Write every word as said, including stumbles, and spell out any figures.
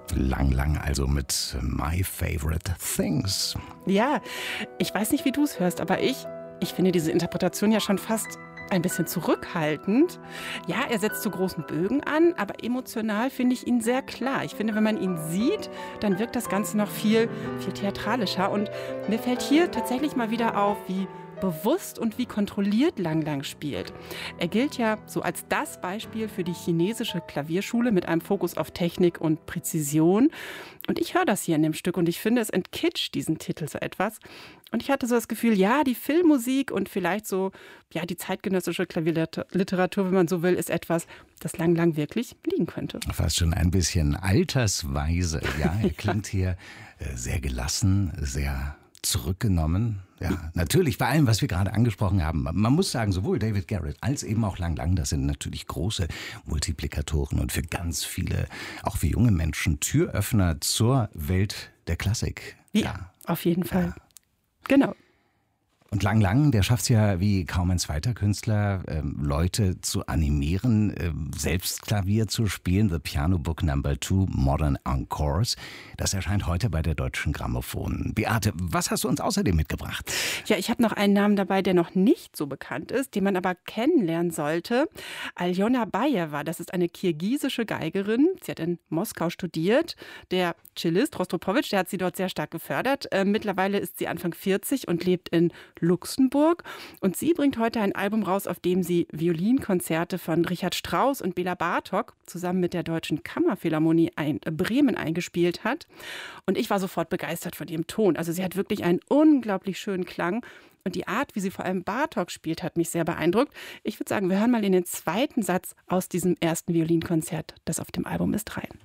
Lang Lang also mit My Favorite Things. Ja, ich weiß nicht, wie du es hörst, aber ich, ich finde diese Interpretation ja schon fast ein bisschen zurückhaltend. Ja, er setzt zu großen Bögen an, aber emotional finde ich ihn sehr klar. Ich finde, wenn man ihn sieht, dann wirkt das Ganze noch viel, viel theatralischer. Und mir fällt hier tatsächlich mal wieder auf, wie bewusst und wie kontrolliert Lang Lang spielt. Er gilt ja so als das Beispiel für die chinesische Klavierschule mit einem Fokus auf Technik und Präzision. Und ich höre das hier in dem Stück und ich finde, es entkitscht diesen Titel so etwas. Und ich hatte so das Gefühl, ja, die Filmmusik und vielleicht so, ja, die zeitgenössische Klavierliteratur, wenn man so will, ist etwas, das Lang Lang wirklich liegen könnte. Fast schon ein bisschen altersweise. Ja, er klingt hier äh, sehr gelassen, sehr zurückgenommen. Ja, natürlich bei allem, was wir gerade angesprochen haben. Man muss sagen, sowohl David Garrett als eben auch Lang Lang, das sind natürlich große Multiplikatoren und für ganz viele, auch für junge Menschen, Türöffner zur Welt der Klassik. Ja, ja. Auf jeden Fall. Ja. Genau. Und Lang Lang, der schafft es ja wie kaum ein zweiter Künstler, ähm, Leute zu animieren, ähm, selbst Klavier zu spielen. The Piano Book Number Two, Modern Encores. Das erscheint heute bei der Deutschen Grammophon. Beate, was hast du uns außerdem mitgebracht? Ja, ich habe noch einen Namen dabei, der noch nicht so bekannt ist, den man aber kennenlernen sollte. Aljona Bayeva, das ist eine kirgisische Geigerin. Sie hat in Moskau studiert. Der Cellist Rostropowitsch, der hat sie dort sehr stark gefördert. Äh, mittlerweile ist sie Anfang vierzig und lebt in Luxemburg. Und sie bringt heute ein Album raus, auf dem sie Violinkonzerte von Richard Strauss und Bela Bartok zusammen mit der Deutschen Kammerphilharmonie ein, äh, Bremen eingespielt hat. Und ich war sofort begeistert von ihrem Ton. Also sie hat wirklich einen unglaublich schönen Klang. Und die Art, wie sie vor allem Bartok spielt, hat mich sehr beeindruckt. Ich würde sagen, wir hören mal in den zweiten Satz aus diesem ersten Violinkonzert, das auf dem Album ist, rein.